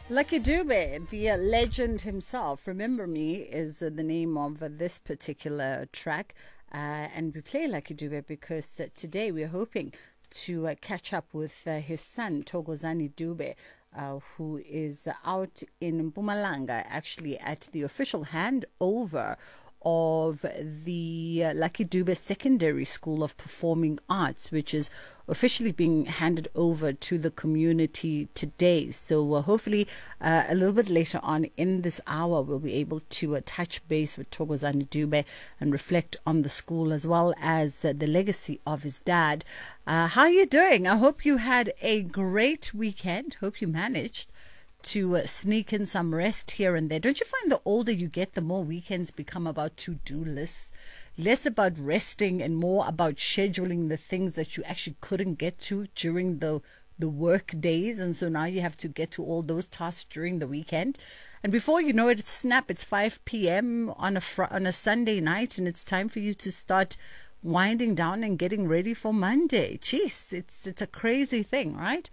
Lucky Dube, the legend himself. Remember Me is the name of this particular track. And we play Lucky Dube because today we're hoping to catch up with his son, Thokozani Dube, who is out in Mpumalanga, actually at the official handover of the Lucky Dube Secondary School of Performing Arts, which is officially being handed over to the community today. So hopefully a little bit later on in this hour, we'll be able to touch base with Thokozani Dube and reflect on the school as well as the legacy of his dad. How are you doing? I hope you had a great weekend. Hope you managed to sneak in some rest here and there. Don't you find the older you get, the more weekends become about to-do lists, less about resting and more about scheduling the things that you actually couldn't get to during the work days, and so now you have to get to all those tasks during the weekend, and before you know it, it's 5 p.m. on a Sunday night, and it's time for you to start winding down and getting ready for Monday. Jeez, it's a crazy thing, right?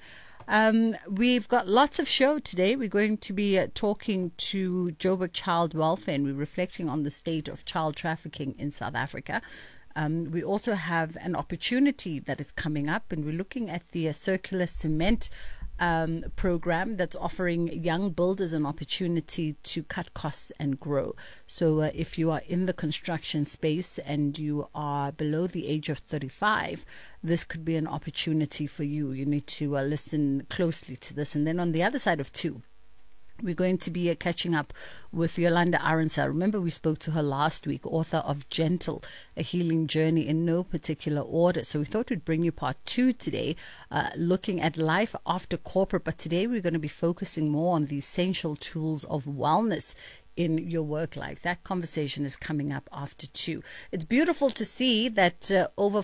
We've got lots of show today. We're going to be talking to Joburg Child Welfare, and we're reflecting on the state of child trafficking in South Africa. We also have an opportunity that is coming up, and we're looking at the circular cement program that's offering young builders an opportunity to cut costs and grow. So if you are in the construction space and you are below the age of 35, this could be an opportunity for you. You need to listen closely to this. And then on the other side of two, we're going to be catching up with Yolanda Arendse. Remember, we spoke to her last week, author of Gentle, A Healing Journey in No Particular Order. So we thought we'd bring you part 2 today, looking at life after corporate. But today we're going to be focusing more on the essential tools of wellness in your work life. That conversation is coming up after 2. It's beautiful to see that over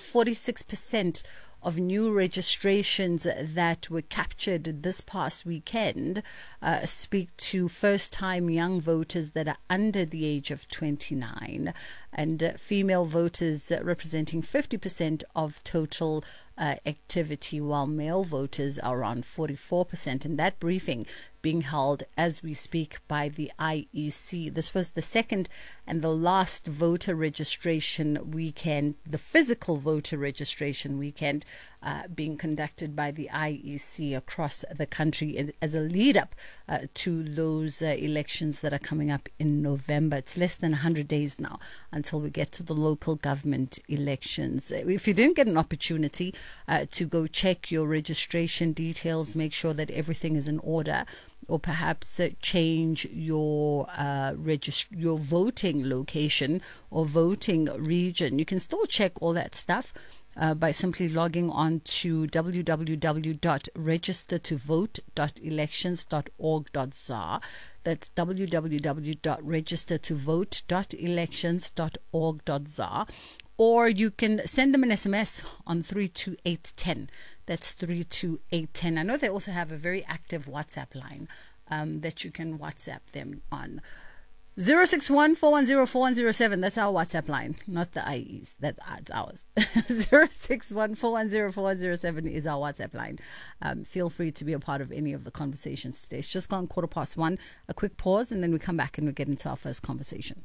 46% of new registrations that were captured this past weekend speak to first-time young voters that are under the age of 29, and female voters representing 50% of total activity, while male voters are around 44%. And that briefing being held as we speak by the IEC. This was the second and the last voter registration weekend, the physical voter registration weekend being conducted by the IEC across the country as a lead up to those elections that are coming up in November. It's less than 100 days now until we get to the local government elections. If you didn't get an opportunity to go check your registration details, make sure that everything is in order, or perhaps change your your voting location or voting region, you can still check all that stuff by simply logging on to www.registertovote.elections.org.za. That's www.registertovote.elections.org.za. Or you can send them an SMS on 32810. That's 32810. I know they also have a very active WhatsApp line that you can WhatsApp them on. 061-410-4107. That's our WhatsApp line, not the IE's. That's ours. 061-410-4107 is our WhatsApp line. Feel free to be a part of any of the conversations today. It's just gone 1:15. A quick pause, and then we come back and we get into our first conversation.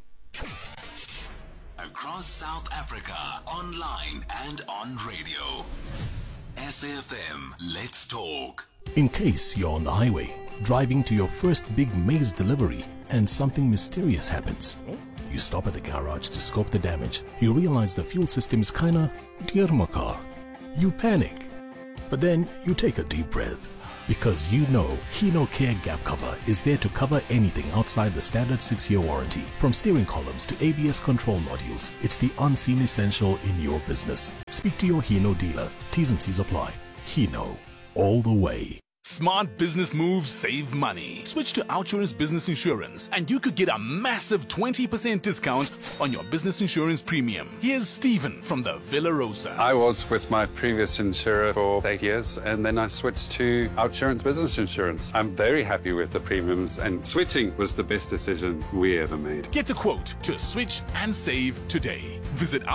Across South Africa, online and on radio. SAFM, let's talk. In case you're on the highway, driving to your first big maize delivery, and something mysterious happens. You stop at the garage to scope the damage. You realize the fuel system is kinda dear my car. You panic. But then you take a deep breath, because you know Hino Care Gap Cover is there to cover anything outside the standard 6-year warranty. From steering columns to ABS control modules, it's the unseen essential in your business. Speak to your Hino dealer. T's and C's apply. Hino, all the way. Smart business moves save money. Switch to Outsurance Business Insurance and you could get a massive 20% discount on your business insurance premium. Here's Stephen from the Villa Rosa. I was with my previous insurer for 8 years and then I switched to Outsurance Business Insurance. I'm very happy with the premiums and switching was the best decision we ever made. Get a quote to switch and save today. Visit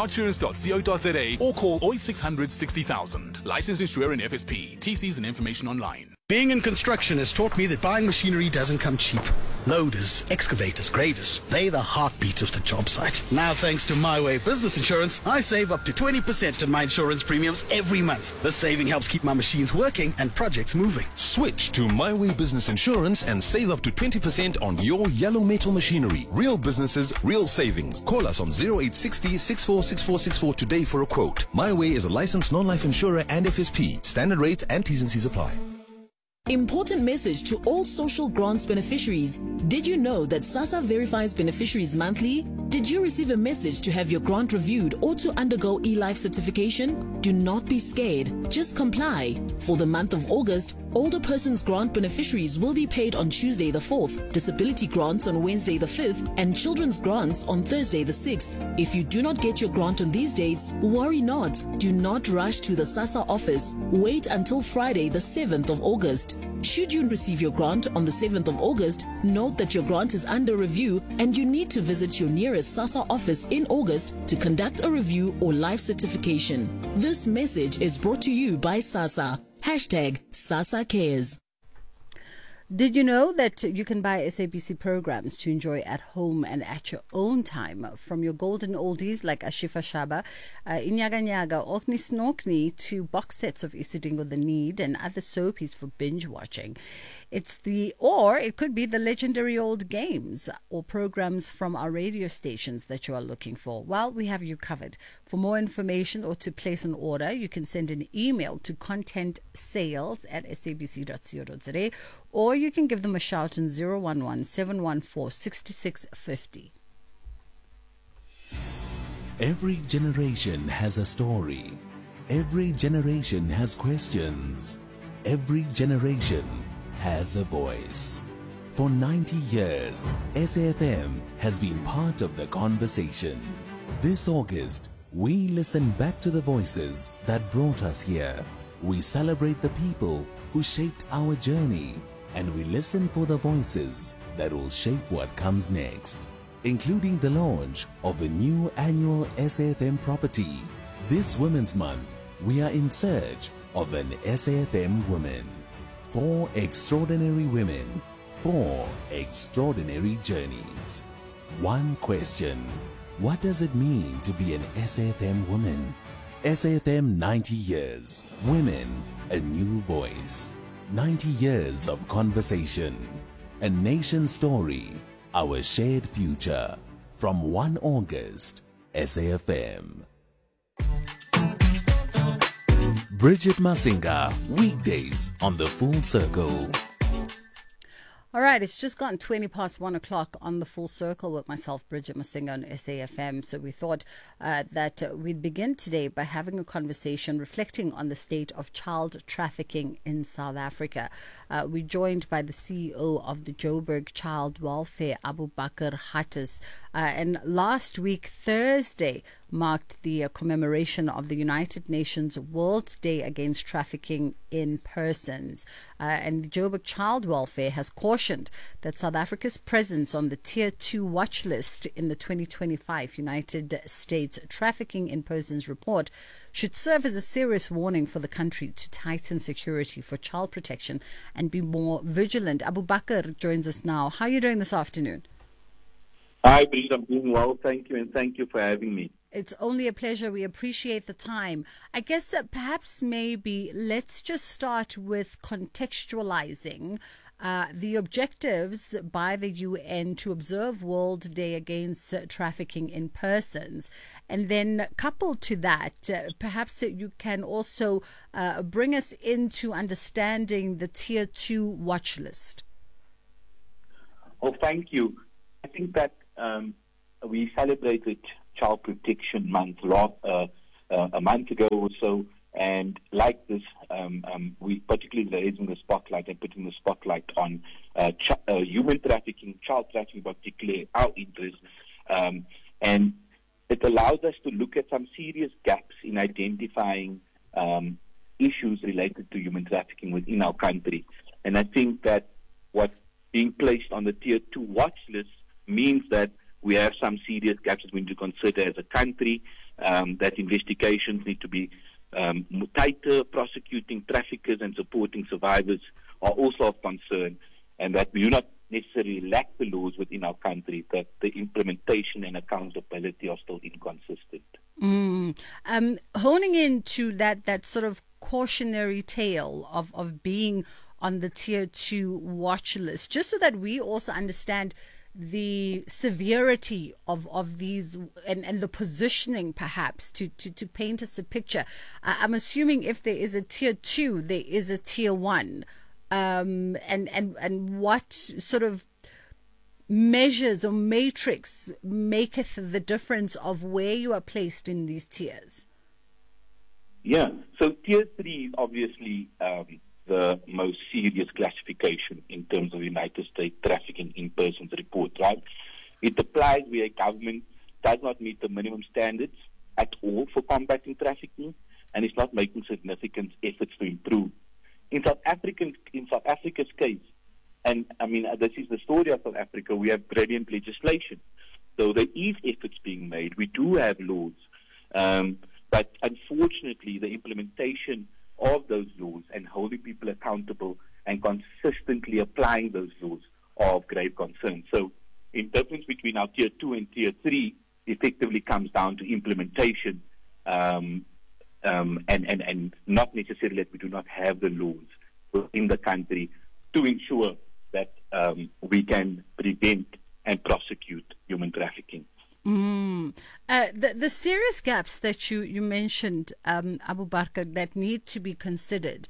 outsurance.co.za or call 0600 60,000. Licensed insurer in FSP. TCs and information online. Being in construction has taught me that buying machinery doesn't come cheap. Loaders, excavators, graders, they're the heartbeat of the job site. Now, thanks to My Way Business Insurance, I save up to 20% on my insurance premiums every month. This saving helps keep my machines working and projects moving. Switch to My Way Business Insurance and save up to 20% on your yellow metal machinery. Real businesses, real savings. Call us on 0860 646464 today for a quote. My Way is a licensed non-life insurer and FSP. Standard rates and T's and C's apply. Important message to all social grants beneficiaries. Did you know that SASSA verifies beneficiaries monthly? Did you receive a message to have your grant reviewed or to undergo eLife certification? Do not be scared. Just comply. For the month of August, older persons grant beneficiaries will be paid on Tuesday the 4th, disability grants on Wednesday the 5th, and children's grants on Thursday the 6th. If you do not get your grant on these dates, worry not. Do not rush to the SASSA office. Wait until Friday the 7th of August. Should you receive your grant on the 7th of August, note that your grant is under review and you need to visit your nearest SASSA office in August to conduct a review or life certification. This message is brought to you by SASSA. #SASSA Cares. Did you know that you can buy SABC programs to enjoy at home and at your own time? From your golden oldies like Ashifa Shaba, Inyaga Nyaga, Okni Snokni, to box sets of Isidingo the Need and other soapies for binge watching. Or it could be the legendary old games or programs from our radio stations that you are looking for. Well, we have you covered. For more information or to place an order, you can send an email to contentsales@sabc.co.za, or you can give them a shout on 011-714-6650. Every generation has a story. Every generation has questions. Every generation has a voice. For 90 years, SAFM has been part of the conversation. This August, we listen back to the voices that brought us here. We celebrate the people who shaped our journey, and we listen for the voices that will shape what comes next, including the launch of a new annual SAFM property. This Women's Month, we are in search of an SAFM woman. 4 extraordinary women, 4 extraordinary journeys. One question: what does it mean to be an SAFM woman? SAFM 90 years. Women, a new voice. 90 years of conversation. A nation story, our shared future. From 1 August, SAFM. Bridget Masinga, weekdays on The Full Circle. All right, it's just gotten 20 past 1 o'clock on The Full Circle with myself, Bridget Masinga, on SAFM. So we thought that we'd begin today by having a conversation reflecting on the state of child trafficking in South Africa. We're joined by the CEO of the Joburg Child Welfare, Abubakar Hattis. And last week, Thursday, marked the commemoration of the United Nations World Day Against Trafficking in Persons. And the Joburg Child Welfare has cautioned that South Africa's presence on the Tier 2 watch list in the 2025 United States Trafficking in Persons report should serve as a serious warning for the country to tighten security for child protection and be more vigilant. Abubakar joins us now. How are you doing this afternoon? Hi, Bridget. I'm doing well. Thank you, and thank you for having me. It's only a pleasure. We appreciate the time. I guess perhaps maybe let's just start with contextualizing the objectives by the UN to observe World Day Against Trafficking in Persons. And then coupled to that, perhaps you can also bring us into understanding the Tier 2 watch list. Oh, thank you. I think that we celebrated Child Protection Month a month ago or so, and like this, we particularly raising the spotlight and putting the spotlight on human trafficking, child trafficking, particularly our interest, and it allows us to look at some serious gaps in identifying issues related to human trafficking within our country. And I think that what being placed on the Tier 2 watch list means that we have some serious gaps that we need to consider as a country, that investigations need to be tighter, prosecuting traffickers and supporting survivors are also of concern, and that we do not necessarily lack the laws within our country, that the implementation and accountability are still inconsistent. Honing into that sort of cautionary tale of being on the Tier 2 watch list, just so that we also understand the severity of these and the positioning, perhaps, to paint us a picture. I'm assuming if there is a Tier 2, there is a Tier 1. And what sort of measures or matrix maketh the difference of where you are placed in these tiers? Yeah, so Tier 3 is obviously the most serious classification in terms of United States Trafficking in Persons Report, right? It applies where a government does not meet the minimum standards at all for combating trafficking, and is not making significant efforts to improve. In South Africa's case, and I mean, this is the story of South Africa, we have brilliant legislation. So there is efforts being made. We do have laws. But unfortunately, the implementation of those laws and holding people accountable and consistently applying those laws are of grave concern. So the difference between our Tier 2 and Tier 3 effectively comes down to implementation, and not necessarily that we do not have the laws within the country to ensure that we can prevent and prosecute human trafficking. The serious gaps that you mentioned, Abu Bakr, that need to be considered,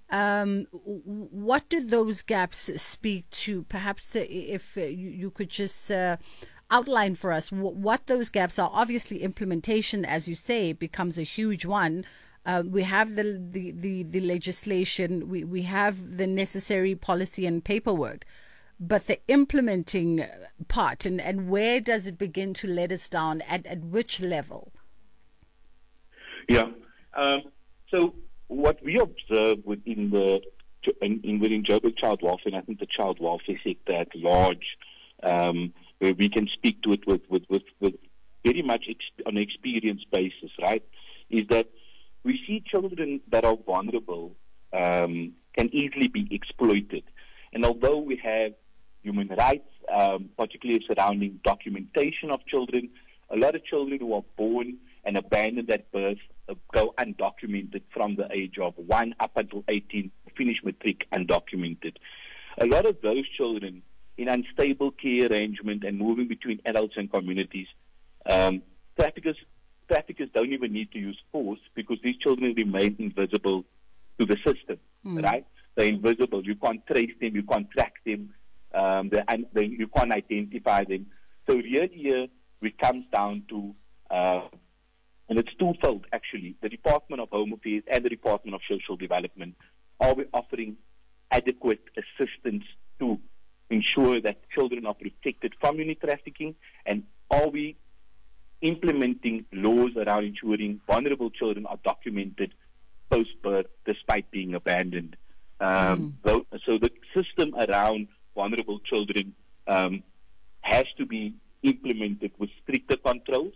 what do those gaps speak to? Perhaps if you could just outline for us what those gaps are. Obviously, implementation, as you say, becomes a huge one. We have the legislation, we have the necessary policy and paperwork, but the implementing part, and where does it begin to let us down, at which level? Yeah. So what we observe within Joburg child welfare, and I think the child welfare sector at large, where we can speak to it with very much on an experience basis, right, is that we see children that are vulnerable can easily be exploited. And although we have human rights, particularly surrounding documentation of children, a lot of children who are born and abandoned at birth go undocumented from the age of 1 up until 18, finish matric undocumented. A lot of those children in unstable care arrangement and moving between adults and communities, traffickers don't even need to use force because these children remain invisible to the system, right? They're invisible. You can't trace them. You can't track them. You can't identify them. So really here it comes down to, and it's twofold actually, the Department of Home Affairs and the Department of Social Development. Are we offering adequate assistance to ensure that children are protected from human trafficking? And are we implementing laws around ensuring vulnerable children are documented post-birth despite being abandoned? So the system around vulnerable children has to be implemented with stricter controls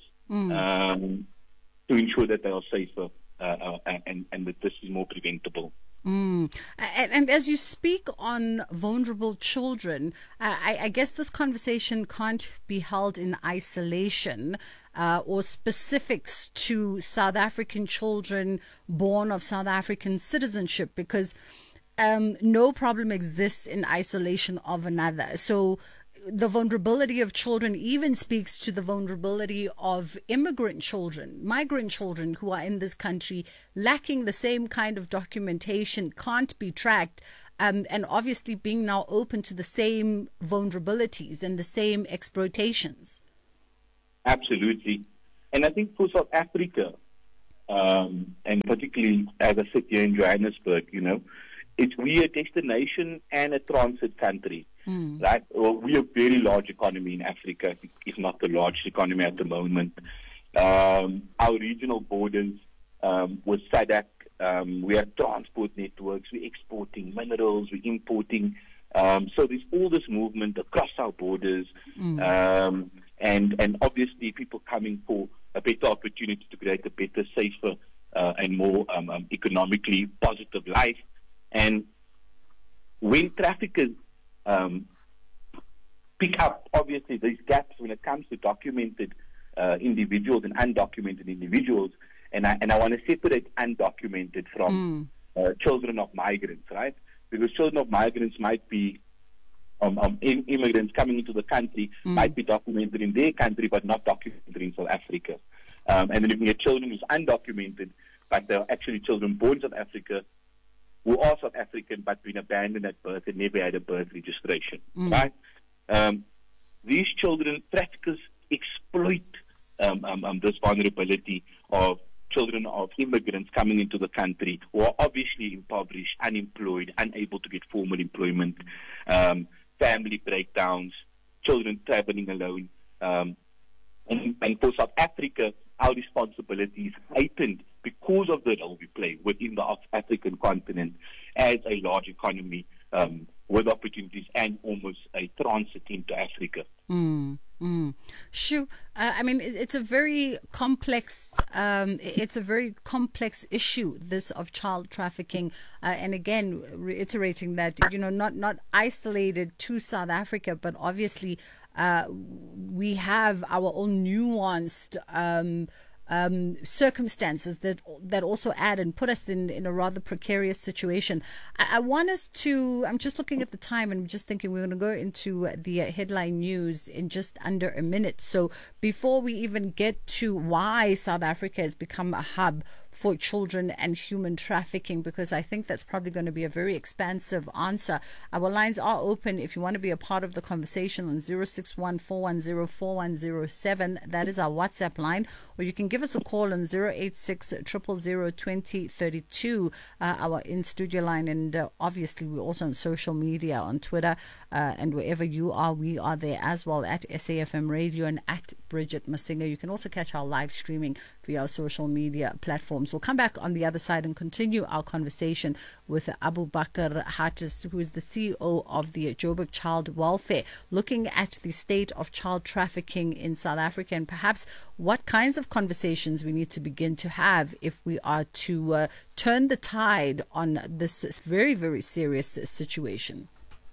to ensure that they are safer and that this is more preventable. And as you speak on vulnerable children, I guess this conversation can't be held in isolation or specifics to South African children born of South African citizenship, because no problem exists in isolation of another. So the vulnerability of children even speaks to the vulnerability of immigrant children, migrant children who are in this country, lacking the same kind of documentation, can't be tracked, and obviously being now open to the same vulnerabilities and the same exploitations. Absolutely. And I think for South Africa, and particularly, as I said here in Johannesburg, we're a destination and a transit country. Right? Well, we're a very large economy in Africa, if not the largest economy at the moment. Our regional borders with SADC, we have transport networks, we're exporting minerals, we're importing. So there's all this movement across our borders, and obviously people coming for a better opportunity to create a better, safer, and more economically positive life. And when traffickers pick up, obviously, these gaps when it comes to documented individuals and undocumented individuals, and I want to separate undocumented from children of migrants, right? Because children of migrants might be immigrants coming into the country, might be documented in their country but not documented in South Africa. And then if you get children who's undocumented, but they're actually children born in South Africa, who are South African but been abandoned at birth and never had a birth registration, right? These children, traffickers exploit this vulnerability of children of immigrants coming into the country who are obviously impoverished, unemployed, unable to get formal employment, family breakdowns, children traveling alone. And for South Africa, our responsibility is heightened because of the role we play within the African continent as a large economy with opportunities and almost a transit into Africa. Sure. I mean, it's a very complex. It's a very complex issue, this of child trafficking, and again, reiterating that not isolated to South Africa, but obviously we have our own nuanced circumstances that also add and put us in a rather precarious situation. I want us to, I'm just looking at the time and I'm just thinking we're going to go into the headline news in just under a minute. So before we even get to why South Africa has become a hub for children and human trafficking, because I think that's probably going to be a very expansive answer. Our lines are open if you want to be a part of the conversation on 061-410-4107. That is our WhatsApp line. Or you can give us a call on 086-000-2032, our in-studio line. And obviously, we're also on social media, on Twitter, and wherever you are, we are there as well, at SAFM Radio and at Bridget Masinga. You can also catch our live streaming via our social media platforms. We'll come back on the other side and continue our conversation with Abubakar Hattis, who is the CEO of the Joburg Child Welfare, looking at the state of child trafficking in South Africa and perhaps what kinds of conversations we need to begin to have if we are to turn the tide on this very, very serious situation.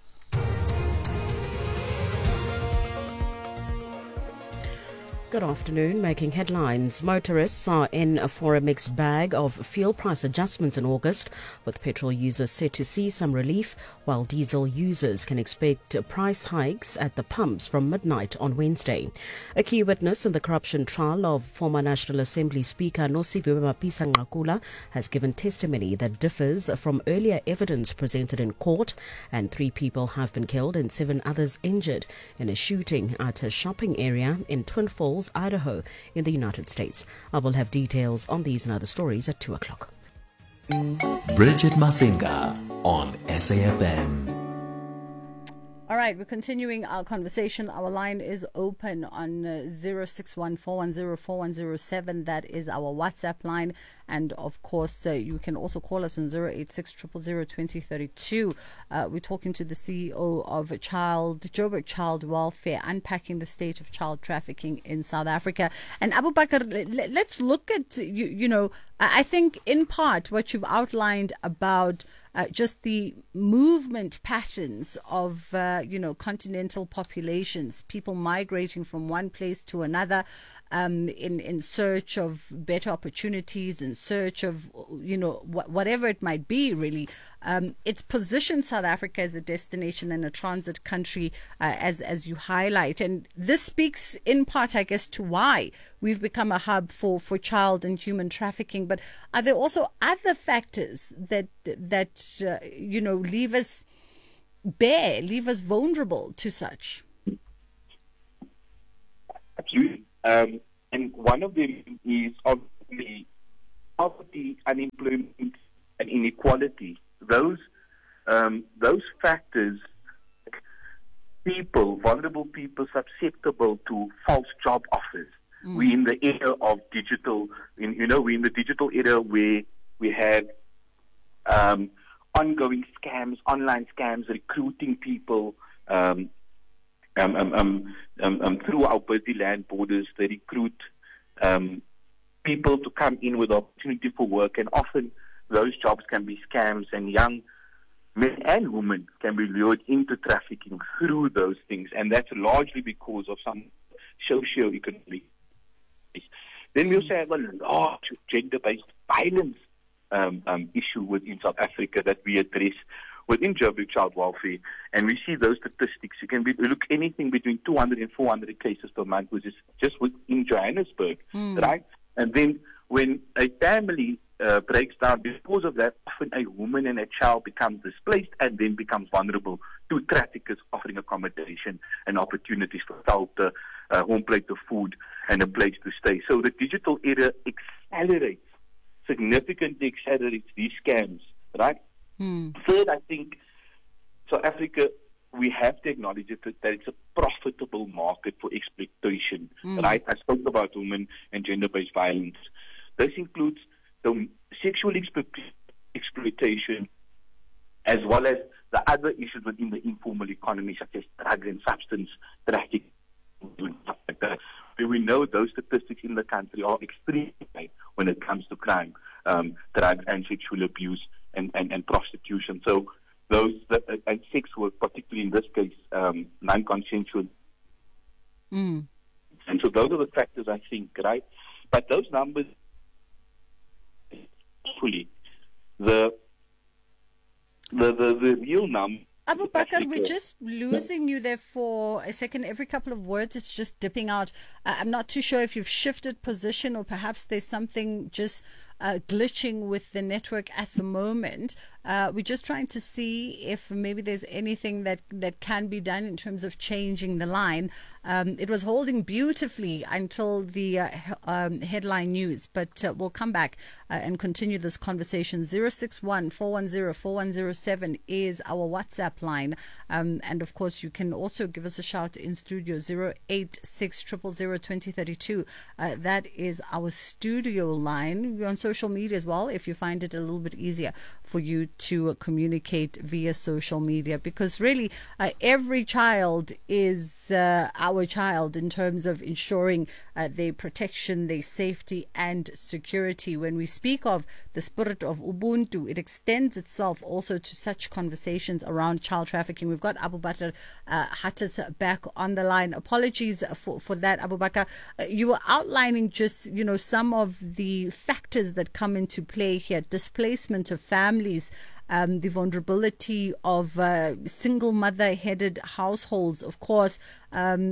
Good afternoon. Making headlines. Motorists are in for a mixed bag of fuel price adjustments in August, with petrol users set to see some relief, while diesel users can expect price hikes at the pumps from midnight on Wednesday. A key witness in the corruption trial of former National Assembly Speaker Nosiviwe Mapisa-Nqakula has given testimony that differs from earlier evidence presented in court, and 3 people have been killed and 7 others injured in a shooting at a shopping area in Twin Falls, Idaho, in the United States. I will have details on these and other stories at 2 o'clock. Bridget Masinga on SAFM. All right, we're continuing our conversation. Our line is open on 061-410-4107. That is our WhatsApp line. And of course, you can also call us on 086-000-2032. We're talking to the CEO of Joburg Child Welfare, unpacking the state of child trafficking in South Africa. And Abubakar, let's look at, I think in part what you've outlined about just the movement patterns of, continental populations, people migrating from one place to another in search of better opportunities, in search of, whatever it might be, really. It's positioned South Africa as a destination and a transit country, as you highlight. And this speaks in part, I guess, to why we've become a hub for child and human trafficking. But are there also other factors that leave us bare, leave us vulnerable to such? Absolutely. And one of them is obviously poverty, unemployment, and inequality. Those factors, vulnerable people, susceptible to false job offers. We're in the era of digital. We're in the digital era where we have ongoing scams, online scams, recruiting people through our busy land borders. They recruit people to come in with opportunity for work, and often those jobs can be scams, and young men and women can be lured into trafficking through those things, and that's largely because of some socio-economic. Then we also have a large gender-based violence issue within South Africa that we address within Joburg Child Welfare, and we see those statistics. You can look anything between 200 and 400 cases per month, which is just within Johannesburg, right? And then when a family breaks down because of that, often a woman and a child becomes displaced and then becomes vulnerable to traffickers offering accommodation and opportunities for shelter, home plate of food, and a place to stay. So the digital era significantly accelerates these scams, right? Third, I think South Africa, we have to acknowledge that it's a profitable market for exploitation, right? I spoke about women and gender-based violence. This includes the sexual exploitation as well as the other issues within the informal economy, such as drug and substance trafficking. We know those statistics in the country are extremely high when it comes to crime, drug and sexual abuse and prostitution. So those and sex work, particularly in this case, non-consensual. And so those are the factors, I think, right? But those numbers, hopefully, the real number. Abu Bakr, we're just losing you there for a second. Every couple of words, it's just dipping out. I'm not too sure if you've shifted position or perhaps there's something just glitching with the network at the moment. We're just trying to see if maybe there's anything that can be done in terms of changing the line. It was holding beautifully until the headline news, but we'll come back and continue this conversation. 061-410-4107 is our WhatsApp line. And of course, you can also give us a shout in studio, 086-000-2032. That is our studio line. We're on social media as well, if you find it a little bit easier for you to communicate via social media, because really every child is our child in terms of ensuring their protection, their safety and security. When we speak of the spirit of Ubuntu, it extends itself also to such conversations around child trafficking. We've got Abu Bakr Hattis back on the line. Apologies for that, Abu Bakr. You were outlining just, some of the factors that come into play here: displacement of families, the vulnerability of single mother-headed households, of course, and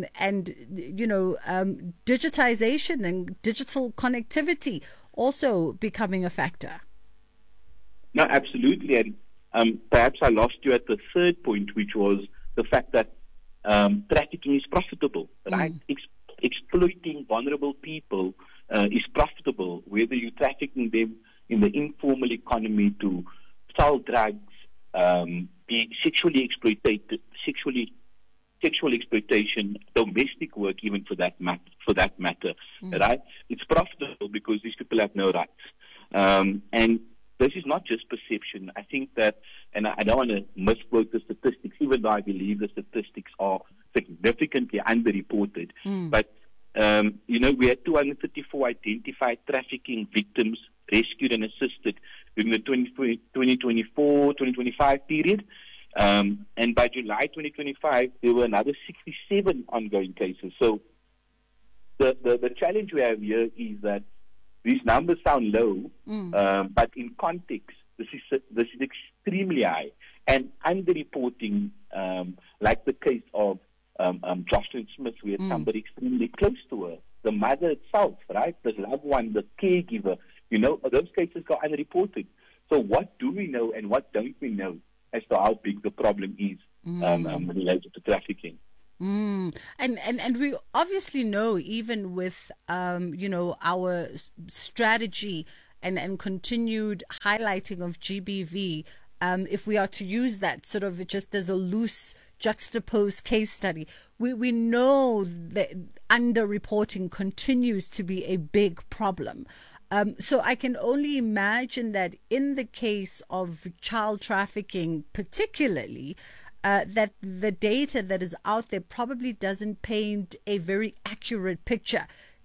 digitization and digital connectivity also becoming a factor. No, absolutely. And perhaps I lost you at the third point, which was the fact that trafficking is profitable, right? Exploiting vulnerable people is profitable, whether you're trafficking them in the informal economy to sell drugs, be sexual exploitation, domestic work, even for that matter, right? It's profitable because these people have no rights, and this is not just perception. I think that, and I don't want to misquote the statistics, even though I believe the statistics are significantly underreported. But we had 234 identified trafficking victims rescued and assisted during the 2024-2025 period. And by July 2025, there were another 67 ongoing cases. So the challenge we have here is that these numbers sound low, but in context, this is extremely high. And underreporting, like the case of Jocelyn Smith, we had somebody extremely close to her, the mother itself, right? The loved one, the caregiver, those cases go unreported. So what do we know and what don't we know as to how big the problem is related to trafficking? And we obviously know, even with our strategy and continued highlighting of GBV, if we are to use that sort of just as a loose juxtaposed case study, we know that underreporting continues to be a big problem. So I can only imagine that in the case of child trafficking particularly, that the data that is out there probably doesn't paint a very accurate picture,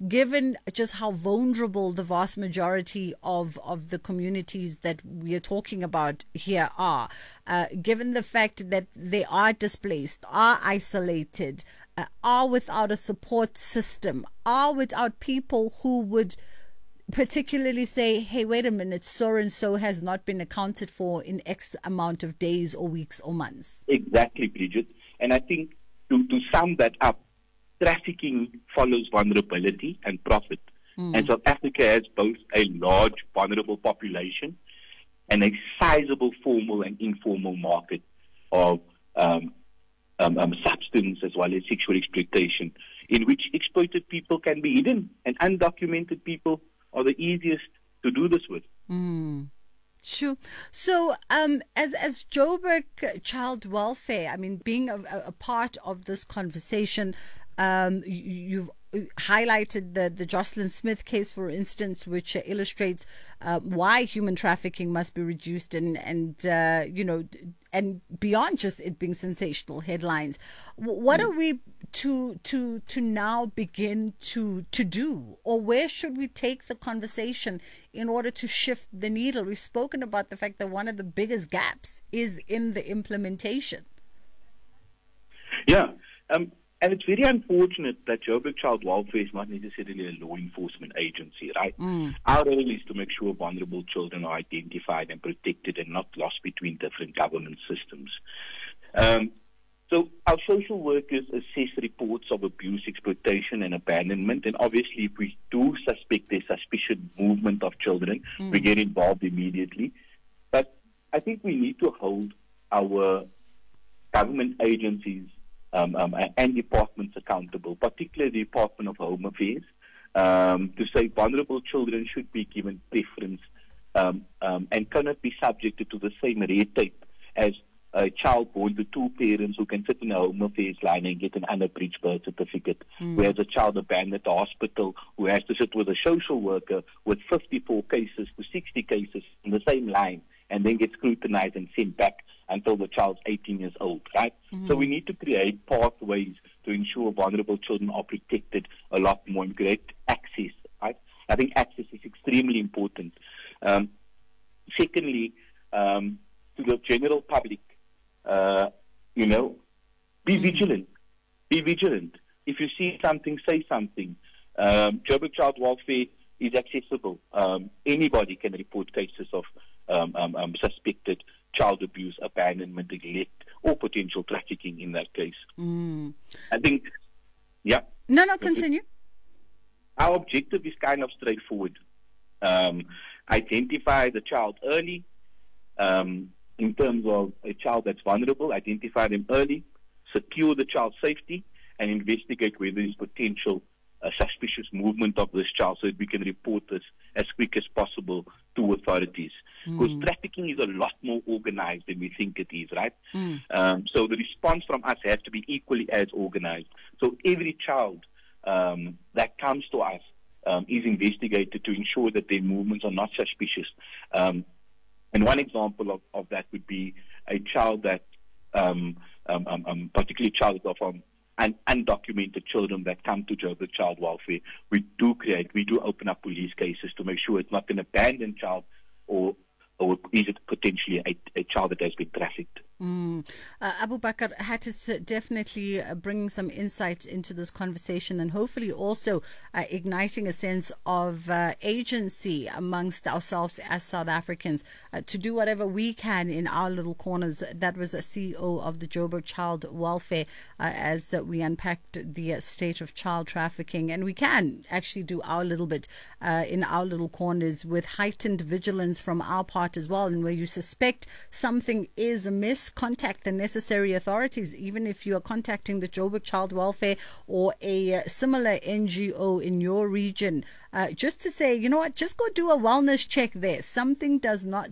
given just how vulnerable the vast majority of the communities that we are talking about here are, given the fact that they are displaced, are isolated, are without a support system, are without people who would particularly say, hey, wait a minute, so and so has not been accounted for in X amount of days or weeks or months. Exactly, Bridget. And I think to sum that up, trafficking follows vulnerability and profit. And South Africa has both a large vulnerable population and a sizable formal and informal market of substance as well as sexual exploitation, in which exploited people can be hidden, and undocumented people are the easiest to do this with. Sure. So, as Joburg Child Welfare, I mean, being a part of this conversation, you've highlighted the Jocelyn Smith case, for instance, which illustrates why human trafficking must be reduced, and beyond just it being sensational headlines. What are we to now begin to do, or where should we take the conversation in order to shift the needle? We've spoken about the fact that one of the biggest gaps is in the implementation. Yeah. And it's very unfortunate that Joburg Child Welfare is not necessarily a law enforcement agency, right? Our role is to make sure vulnerable children are identified and protected and not lost between different government systems. So our social workers assess reports of abuse, exploitation, and abandonment. And obviously, if we do suspect there's suspicious movement of children, we get involved immediately. But I think we need to hold our government agencies and departments accountable, particularly the Department of Home Affairs, to say vulnerable children should be given preference and cannot be subjected to the same red tape as a child born to two parents who can sit in a Home Affairs line and get an unabridged birth certificate, whereas a child abandoned at the hospital who has to sit with a social worker with 54 cases to 60 cases in the same line and then get scrutinized and sent back until the child's 18 years old, right? So we need to create pathways to ensure vulnerable children are protected a lot more and create access, right? I think access is extremely important. Secondly, to the general public, be vigilant. Be vigilant. If you see something, say something. Joburg Child Welfare is accessible. Anybody can report cases of suspected child abuse, abandonment, neglect, or potential trafficking in that case. I think, yeah. No, continue. Our objective is kind of straightforward. Identify the child early. In terms of a child that's vulnerable, identify them early, secure the child's safety, and investigate whether there's potential suspicious movement of this child so that we can report this as quick as possible to authorities. Because trafficking is a lot more organized than we think it is, right? So the response from us has to be equally as organized. So every child that comes to us is investigated to ensure that their movements are not suspicious. And one example of that would be a child that, particularly child from undocumented children that come to Joburg Child Welfare. We do open up police cases to make sure it's not an abandoned child or is it potentially a child that has been trafficked. Abu Bakar Hattis definitely bringing some insight into this conversation and hopefully also igniting a sense of agency amongst ourselves as South Africans to do whatever we can in our little corners. That was a CEO of the Joburg Child Welfare as we unpacked the state of child trafficking, and we can actually do our little bit in our little corners with heightened vigilance from our part as well, and where you suspect something is amiss, contact the necessary authorities, even if you are contacting the Joburg Child Welfare or a similar NGO in your region, just to say, you know what, just go do a wellness check there. Something does not